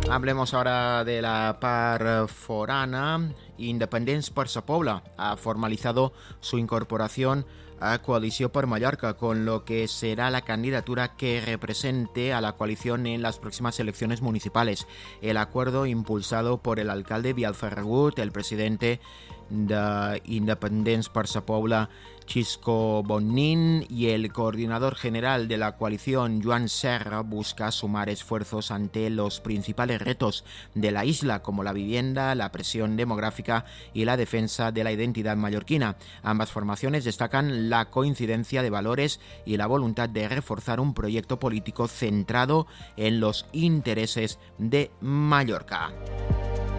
Hablemos ahora de la part forana. Independents per sa Pobla ha formalizado su incorporación a Coalició per Mallorca, con lo que será la candidatura que represente a la coalición en las próximas elecciones municipales. El acuerdo, impulsado por el alcalde Biel Ferragut, el presidente de Independents per sa Pobla, Xisco Bonnin, y el coordinador general de la coalición, Joan Serra, busca sumar esfuerzos ante los principales retos de la isla, como la vivienda, la presión demográfica y la defensa de la identidad mallorquina. Ambas formaciones destacan la coincidencia de valores y la voluntad de reforzar un proyecto político centrado en los intereses de Mallorca.